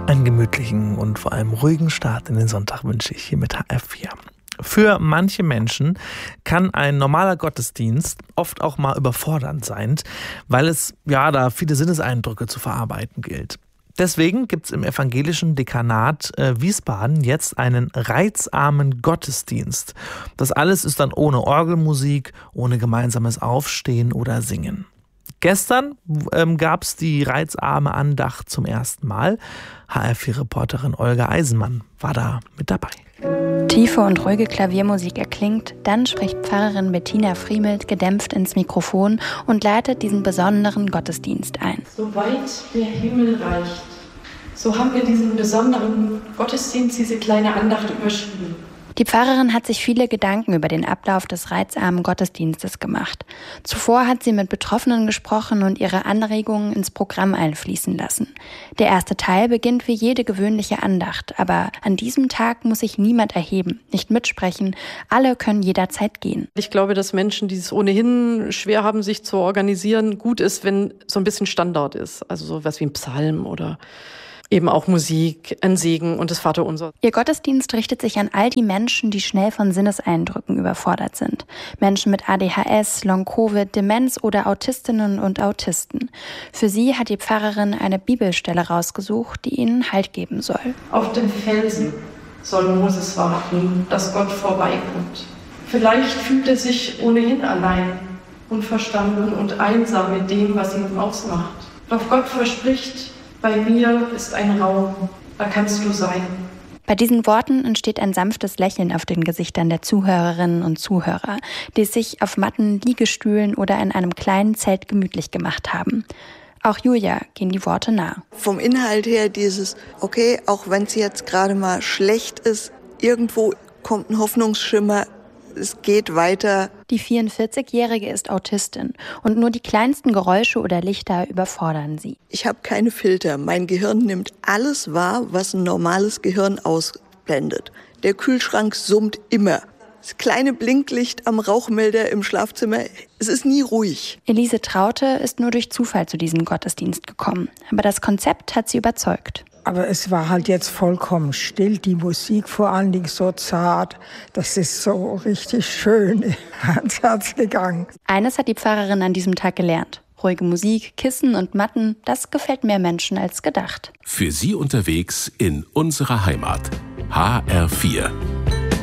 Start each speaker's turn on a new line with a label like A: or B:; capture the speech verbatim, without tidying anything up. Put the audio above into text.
A: Einen gemütlichen und vor allem ruhigen Start in den Sonntag wünsche ich hier mit H R vier. Für manche Menschen kann ein normaler Gottesdienst oft auch mal überfordernd sein, weil es ja da viele Sinneseindrücke zu verarbeiten gilt. Deswegen gibt es im evangelischen Dekanat äh, Wiesbaden jetzt einen reizarmen Gottesdienst. Das alles ist dann ohne Orgelmusik, ohne gemeinsames Aufstehen oder Singen. Gestern ähm, gab es die reizarme Andacht zum ersten Mal. H R vier Reporterin Olga Eisenmann war da mit dabei.
B: Tiefe und ruhige Klaviermusik erklingt, dann spricht Pfarrerin Bettina Friemelt gedämpft ins Mikrofon und leitet diesen besonderen Gottesdienst ein.
C: Soweit der Himmel reicht, so haben wir diesen besonderen Gottesdienst, diese kleine Andacht überschrieben.
B: Die Pfarrerin hat sich viele Gedanken über den Ablauf des reizarmen Gottesdienstes gemacht. Zuvor hat sie mit Betroffenen gesprochen und ihre Anregungen ins Programm einfließen lassen. Der erste Teil beginnt wie jede gewöhnliche Andacht, aber an diesem Tag muss sich niemand erheben, nicht mitsprechen. Alle können jederzeit gehen.
C: Ich glaube, dass Menschen, die es ohnehin schwer haben, sich zu organisieren, gut ist, wenn so ein bisschen Standard ist. Also so was wie ein Psalm oder eben auch Musik, ein Segen und das Vaterunser.
B: Ihr Gottesdienst richtet sich an all die Menschen, die schnell von Sinneseindrücken überfordert sind. Menschen mit A D H S, Long-Covid, Demenz oder Autistinnen und Autisten. Für sie hat die Pfarrerin eine Bibelstelle rausgesucht, die ihnen Halt geben soll.
C: Auf dem Felsen soll Moses warten, dass Gott vorbeikommt. Vielleicht fühlt er sich ohnehin allein, unverstanden und einsam mit dem, was ihn ausmacht. Doch Gott verspricht, bei mir ist ein Raum, da kannst du sein.
B: Bei diesen Worten entsteht ein sanftes Lächeln auf den Gesichtern der Zuhörerinnen und Zuhörer, die es sich auf Matten, Liegestühlen oder in einem kleinen Zelt gemütlich gemacht haben. Auch Julia gehen die Worte nah.
D: Vom Inhalt her dieses, okay, auch wenn es jetzt gerade mal schlecht ist, irgendwo kommt ein Hoffnungsschimmer, es geht weiter.
B: Die vierundvierzigjährige ist Autistin und nur die kleinsten Geräusche oder Lichter überfordern sie.
D: Ich habe keine Filter. Mein Gehirn nimmt alles wahr, was ein normales Gehirn ausblendet. Der Kühlschrank summt immer. Das kleine Blinklicht am Rauchmelder im Schlafzimmer, es ist nie ruhig.
B: Elise Traute ist nur durch Zufall zu diesem Gottesdienst gekommen. Aber das Konzept hat sie überzeugt.
E: Aber es war halt jetzt vollkommen still, die Musik vor allen Dingen so zart. Das ist so richtig schön ans Herz gegangen.
B: Eines hat die Pfarrerin an diesem Tag gelernt. Ruhige Musik, Kissen und Matten, das gefällt mehr Menschen als gedacht.
F: Für Sie unterwegs in unserer Heimat. H R vier.